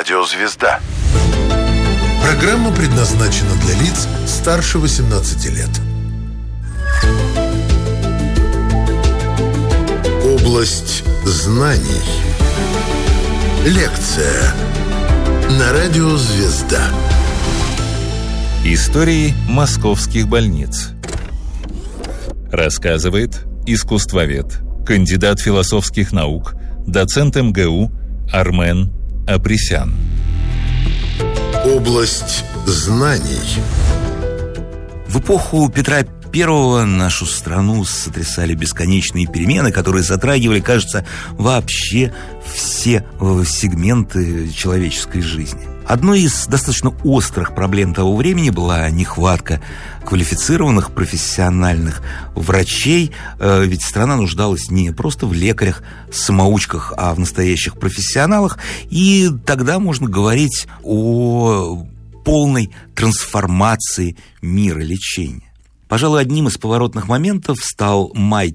Радио «Звезда». Программа предназначена для лиц старше 18 лет. Область знаний. Лекция на Радио «Звезда». Истории московских больниц. Рассказывает искусствовед, кандидат философских наук, доцент МГУ Армен Апресян. Область знаний. В эпоху Петра I нашу страну сотрясали бесконечные перемены, которые затрагивали, кажется, вообще все сегменты человеческой жизни. Одной из достаточно острых проблем того времени была нехватка квалифицированных профессиональных врачей, ведь страна нуждалась не просто в лекарях-самоучках, а в настоящих профессионалах, и тогда можно говорить о полной трансформации мира лечения. Пожалуй, одним из поворотных моментов стал май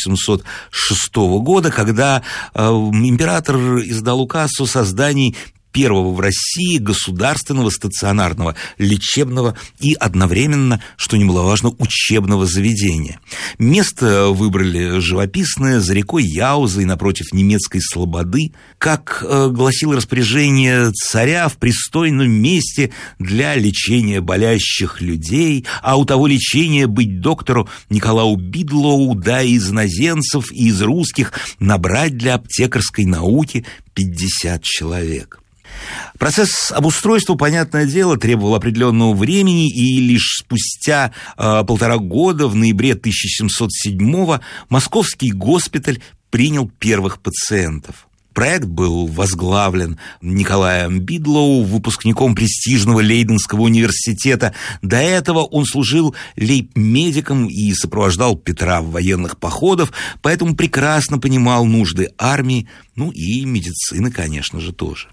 1706 года, когда император издал указ о создании первого в России государственного стационарного лечебного и одновременно, что немаловажно, учебного заведения. Место выбрали живописное, за рекой Яузой, напротив немецкой Слободы. Как гласило распоряжение царя, в пристойном месте для лечения болящих людей, а у того лечения быть доктору Николау Бидлоу, да из иноземцев и из русских набрать для аптекарской науки 50 человек. Процесс обустройства, понятное дело, требовал определенного времени, и лишь спустя 1,5 года, в ноябре 1707-го, московский госпиталь принял первых пациентов. Проект был возглавлен Николаем Бидлоу, выпускником престижного Лейденского университета. До этого он служил лейб-медиком и сопровождал Петра в военных походах, поэтому прекрасно понимал нужды армии, и медицины, конечно же, тоже.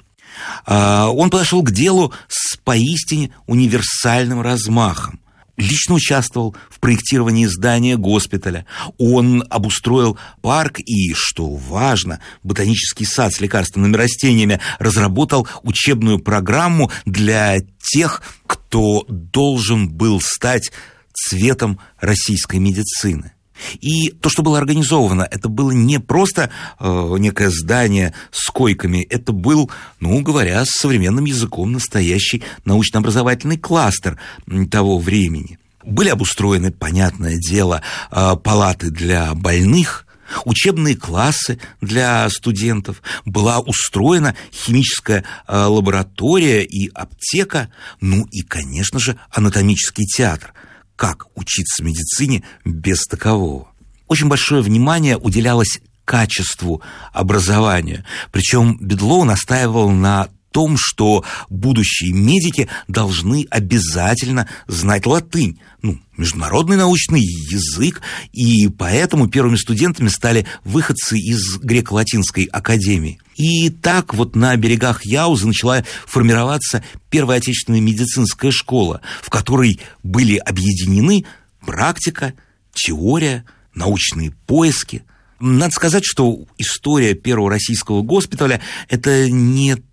Он подошел к делу с поистине универсальным размахом. Лично участвовал в проектировании здания госпиталя. Он обустроил парк и, что важно, ботанический сад с лекарственными растениями, разработал учебную программу для тех, кто должен был стать цветом российской медицины. И то, что было организовано, это было не просто некое здание с койками, это был, говоря современным языком, настоящий научно-образовательный кластер того времени. Были обустроены, понятное дело, палаты для больных, учебные классы для студентов, была устроена химическая лаборатория и аптека, и, конечно же, анатомический театр. Как учиться медицине без такового? Очень большое внимание уделялось качеству образования. Причем Бидлоу настаивал на том, что будущие медики должны обязательно знать латынь, международный научный язык, и поэтому первыми студентами стали выходцы из греко-латинской академии. И так на берегах Яузы начала формироваться первая отечественная медицинская школа, в которой были объединены практика, теория, научные поиски. Надо сказать, что история первого российского госпиталя – это не